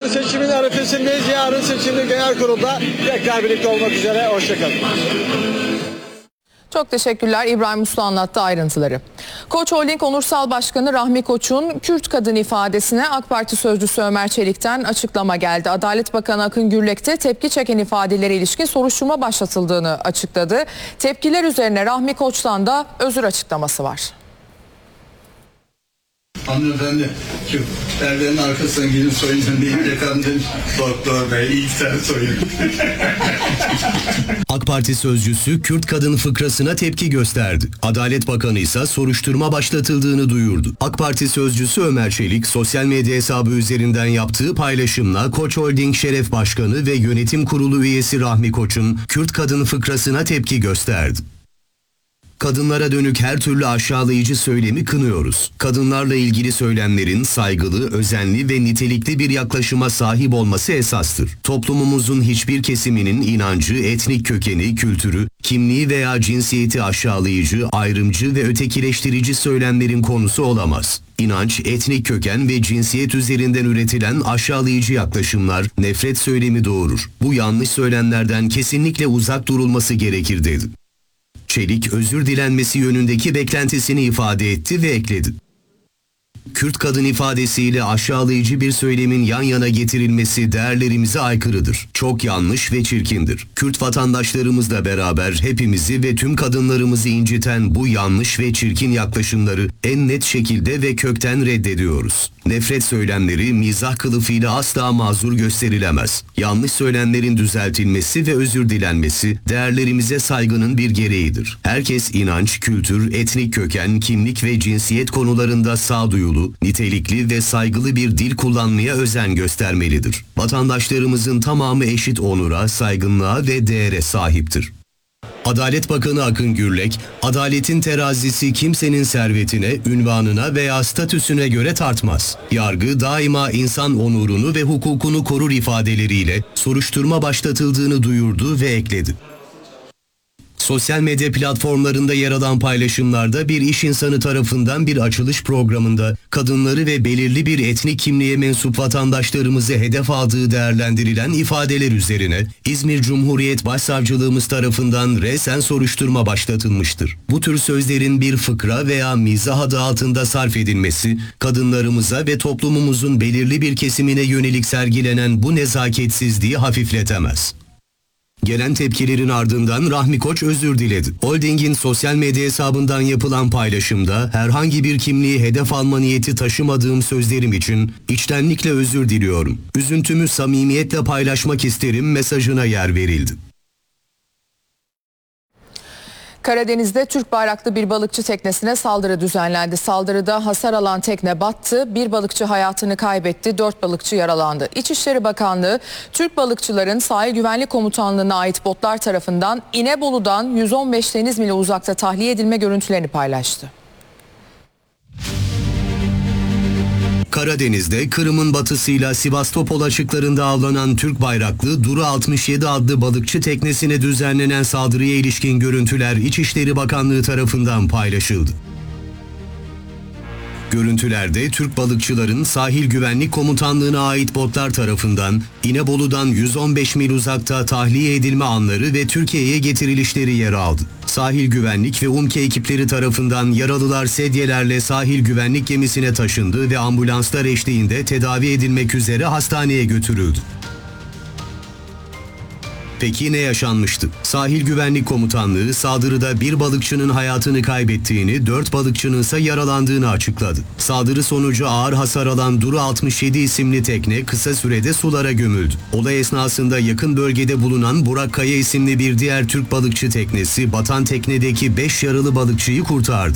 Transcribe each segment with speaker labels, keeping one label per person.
Speaker 1: seçimin arifesindeyiz. Yarın seçimli genel kurulda tekrar birlikte olmak üzere. Hoşçakalın.
Speaker 2: Çok teşekkürler. İbrahim Uslu anlattı ayrıntıları. Koç Holding Onursal Başkanı Rahmi Koç'un Kürt kadın ifadesine AK Parti sözcüsü Ömer Çelik'ten açıklama geldi. Adalet Bakanı Akın Gürlek de tepki çeken ifadelere ilişkin soruşturma başlatıldığını açıkladı. Tepkiler üzerine Rahmi Koç'tan da özür açıklaması var.
Speaker 3: Hanımefendi, şu perdenin arkasından gidin soyunun deyince kadın doktor bey ilk sen soyun.
Speaker 4: AK Parti sözcüsü Kürt kadın fıkrasına tepki gösterdi. Adalet Bakanı ise soruşturma başlatıldığını duyurdu. AK Parti sözcüsü Ömer Çelik sosyal medya hesabı üzerinden yaptığı paylaşımla Koç Holding Şeref Başkanı ve Yönetim Kurulu üyesi Rahmi Koç'un Kürt kadın fıkrasına tepki gösterdi. Kadınlara dönük her türlü aşağılayıcı söylemi kınıyoruz. Kadınlarla ilgili söylemlerin saygılı, özenli ve nitelikli bir yaklaşıma sahip olması esastır. Toplumumuzun hiçbir kesiminin inancı, etnik kökeni, kültürü, kimliği veya cinsiyeti aşağılayıcı, ayrımcı ve ötekileştirici söylemlerin konusu olamaz. İnanç, etnik köken ve cinsiyet üzerinden üretilen aşağılayıcı yaklaşımlar nefret söylemi doğurur. Bu yanlış söylemlerden kesinlikle uzak durulması gerekir dedi. Çelik özür dilenmesi yönündeki beklentisini ifade etti ve ekledi. Kürt kadın ifadesiyle aşağılayıcı bir söylemin yan yana getirilmesi değerlerimize aykırıdır. Çok yanlış ve çirkindir. Kürt vatandaşlarımızla beraber hepimizi ve tüm kadınlarımızı inciten bu yanlış ve çirkin yaklaşımları en net şekilde ve kökten reddediyoruz. Nefret söylemleri mizah kılıfıyla asla mazur gösterilemez. Yanlış söylemlerin düzeltilmesi ve özür dilenmesi değerlerimize saygının bir gereğidir. Herkes inanç, kültür, etnik köken, kimlik ve cinsiyet konularında sağduyulu, nitelikli ve saygılı bir dil kullanmaya özen göstermelidir. Vatandaşlarımızın tamamı eşit onura, saygınlığa ve değere sahiptir. Adalet Bakanı Akın Gürlek, adaletin terazisi kimsenin servetine, ünvanına veya statüsüne göre tartmaz. Yargı daima insan onurunu ve hukukunu korur ifadeleriyle soruşturma başlatıldığını duyurdu ve ekledi. Sosyal medya platformlarında yer alan paylaşımlarda bir iş insanı tarafından bir açılış programında kadınları ve belirli bir etnik kimliğe mensup vatandaşlarımızı hedef aldığı değerlendirilen ifadeler üzerine İzmir Cumhuriyet Başsavcılığımız tarafından resen soruşturma başlatılmıştır. Bu tür sözlerin bir fıkra veya mizah adı altında sarf edilmesi, kadınlarımıza ve toplumumuzun belirli bir kesimine yönelik sergilenen bu nezaketsizliği hafifletemez. Gelen tepkilerin ardından Rahmi Koç özür diledi. Holding'in sosyal medya hesabından yapılan paylaşımda herhangi bir kimliği hedef alma niyeti taşımadığım sözlerim için içtenlikle özür diliyorum. Üzüntümü samimiyetle paylaşmak isterim mesajına yer verildi.
Speaker 2: Karadeniz'de Türk bayraklı bir balıkçı teknesine saldırı düzenlendi. Saldırıda hasar alan tekne battı, bir balıkçı hayatını kaybetti, 4 balıkçı yaralandı. İçişleri Bakanlığı, Türk balıkçıların Sahil Güvenlik Komutanlığı'na ait botlar tarafından İnebolu'dan 115 deniz mili uzakta tahliye edilme görüntülerini paylaştı.
Speaker 4: Karadeniz'de Kırım'ın batısıyla Sivastopol açıklarında avlanan Türk bayraklı Duru 67 adlı balıkçı teknesine düzenlenen saldırıya ilişkin görüntüler İçişleri Bakanlığı tarafından paylaşıldı. Görüntülerde Türk balıkçıların Sahil Güvenlik Komutanlığı'na ait botlar tarafından İnebolu'dan 115 mil uzakta tahliye edilme anları ve Türkiye'ye getirilişleri yer aldı. Sahil Güvenlik ve UMKE ekipleri tarafından yaralılar sedyelerle sahil güvenlik gemisine taşındı ve ambulanslar eşliğinde tedavi edilmek üzere hastaneye götürüldü. Peki ne yaşanmıştı? Sahil Güvenlik Komutanlığı saldırıda bir balıkçının hayatını kaybettiğini, 4 balıkçının ise yaralandığını açıkladı. Saldırı sonucu ağır hasar alan Duru 67 isimli tekne kısa sürede sulara gömüldü. Olay esnasında yakın bölgede bulunan Burak Kaya isimli bir diğer Türk balıkçı teknesi batan teknedeki 5 yaralı balıkçıyı kurtardı.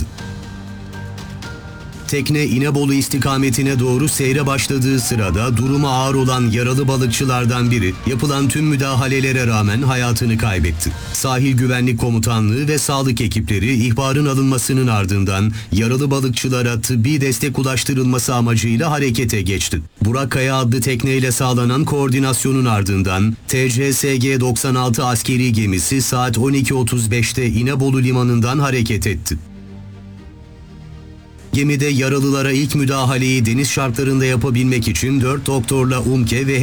Speaker 4: Tekne İnebolu istikametine doğru seyre başladığı sırada durumu ağır olan yaralı balıkçılardan biri yapılan tüm müdahalelere rağmen hayatını kaybetti. Sahil Güvenlik Komutanlığı ve sağlık ekipleri ihbarın alınmasının ardından yaralı balıkçılara tıbbi destek ulaştırılması amacıyla harekete geçti. Burak Kaya adlı tekneyle sağlanan koordinasyonun ardından TCSG 96 askeri gemisi saat 12.35'te İnebolu limanından hareket etti. Gemide yaralılara ilk müdahaleyi deniz şartlarında yapabilmek için 4 doktorla UMKE ve